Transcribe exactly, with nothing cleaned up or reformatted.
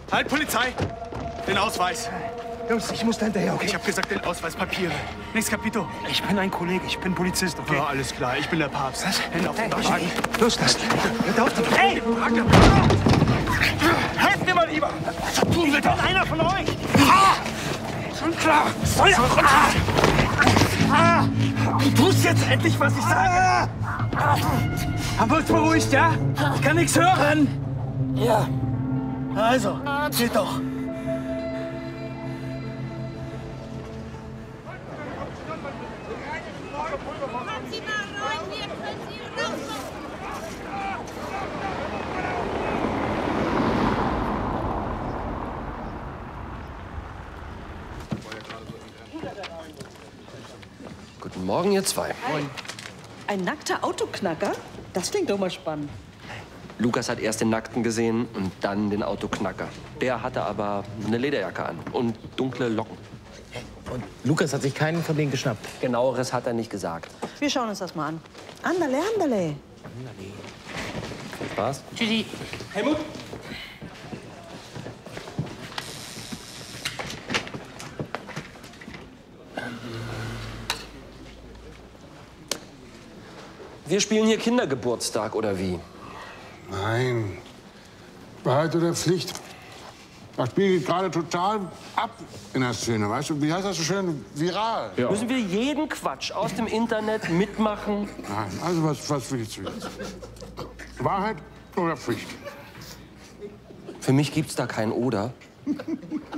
Halt, Polizei! Den Ausweis. Jungs, ich muss da hinterher, okay? Ich habe gesagt, den Ausweis, Papiere. Nächstes Kapito. Ich bin ein Kollege, ich bin Polizist, okay? Ja, alles klar, ich bin der Papst. Was? Hände auf den Hey, Wagen. los, das. Hört auf, die... Hey! Helft mir mal lieber! Was tun wir doch? Einer von euch! Ah! Schon klar! Feuer! Ah! Ah! Du tust jetzt endlich, was ich sage! Ah! Haben wir uns beruhigt, ja? Ich kann nichts hören! Ja. Also, geht doch. Sie mal rein, hier können Sie raus. Guten Morgen, ihr zwei. Ein nackter Autoknacker? Das klingt doch mal spannend. Lukas hat erst den Nackten gesehen und dann den Autoknacker. Der hatte aber eine Lederjacke an und dunkle Locken. Und Lukas hat sich keinen von denen geschnappt. Genaueres hat er nicht gesagt. Wir schauen uns das mal an. Andale, andale. Viel Spaß. Tschüssi. Helmut! Wir spielen hier Kindergeburtstag, oder wie? Nein. Wahrheit oder Pflicht? Das Spiel geht gerade total ab in der Szene, weißt du? Wie heißt das so schön? Viral. Ja. Müssen wir jeden Quatsch aus dem Internet mitmachen? Nein, also was, was willst du jetzt? Wahrheit oder Pflicht? Für mich gibt's da kein Oder.